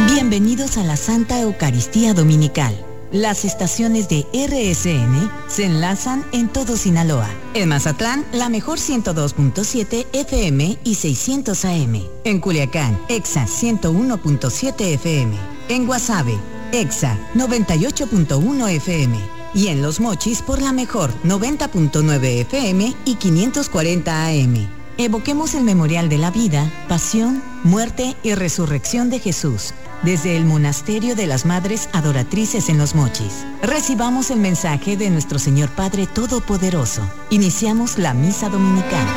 Bienvenidos a la Santa Eucaristía Dominical. Las estaciones de RSN se enlazan en todo Sinaloa. En Mazatlán, la mejor 102.7 FM y 600 AM. En Culiacán, EXA 101.7 FM. En Guasave, EXA 98.1 FM. Y en Los Mochis por la mejor 90.9 FM y 540 AM. Evoquemos el memorial de la vida, pasión, muerte y resurrección de Jesús, desde el Monasterio de las Madres Adoratrices en Los Mochis. Recibamos el mensaje de nuestro Señor Padre Todopoderoso. Iniciamos la misa dominical.